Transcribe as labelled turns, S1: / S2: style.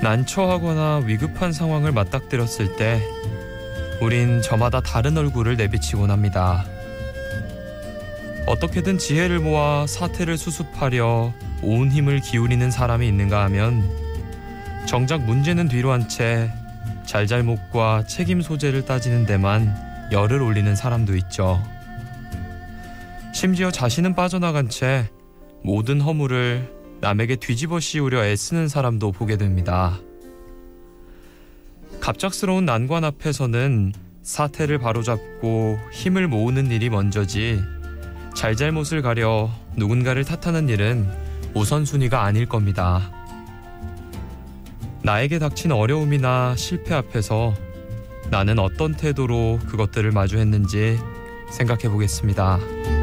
S1: 난처하거나 위급한 상황을 맞닥뜨렸을 때 우린 저마다 다른 얼굴을 내비치곤 합니다. 어떻게든 지혜를 모아 사태를 수습하려 온 힘을 기울이는 사람이 있는가 하면 정작 문제는 뒤로 한 채 잘잘못과 책임 소재를 따지는 데만 열을 올리는 사람도 있죠. 심지어 자신은 빠져나간 채 모든 허물을 남에게 뒤집어 씌우려 애쓰는 사람도 보게 됩니다. 갑작스러운 난관 앞에서는 사태를 바로잡고 힘을 모으는 일이 먼저지 잘잘못을 가려 누군가를 탓하는 일은 우선순위가 아닐 겁니다. 나에게 닥친 어려움이나 실패 앞에서 나는 어떤 태도로 그것들을 마주했는지 생각해 보겠습니다.